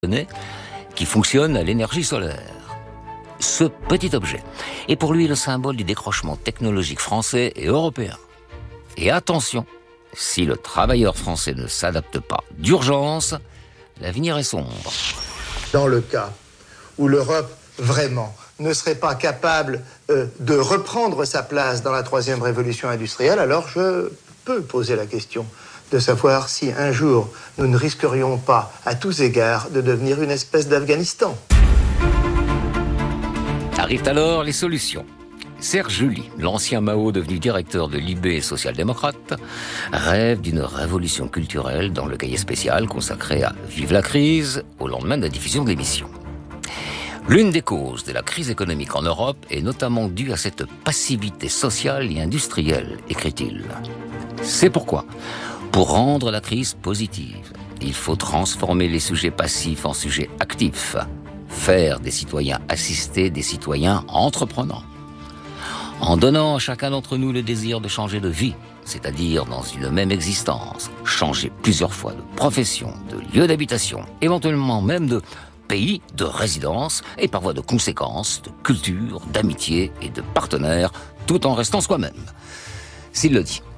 qui fonctionne à l'énergie solaire. Ce petit objet est pour lui le symbole du décrochement technologique français et européen. Et attention, si le travailleur français ne s'adapte pas d'urgence, l'avenir est sombre. Dans le cas où l'Europe, vraiment, ne serait pas capable de reprendre sa place dans la troisième révolution industrielle, alors je peux poser la question de savoir si un jour nous ne risquerions pas, à tous égards, de devenir une espèce d'Afghanistan. Arrivent alors les solutions. Serge July, l'ancien Mao devenu directeur de l'IB et social-démocrate, rêve d'une révolution culturelle dans le cahier spécial consacré à Vive la crise au lendemain de la diffusion de l'émission. L'une des causes de la crise économique en Europe est notamment due à cette passivité sociale et industrielle, écrit-il. C'est pourquoi, pour rendre la crise positive, il faut transformer les sujets passifs en sujets actifs, faire des citoyens assistés des citoyens entreprenants. En donnant à chacun d'entre nous le désir de changer de vie, c'est-à-dire dans une même existence, changer plusieurs fois de profession, de lieu d'habitation, éventuellement même de pays, de résidence, et par voie de conséquence, de culture, d'amitié et de partenaires, tout en restant soi-même. S'il le dit.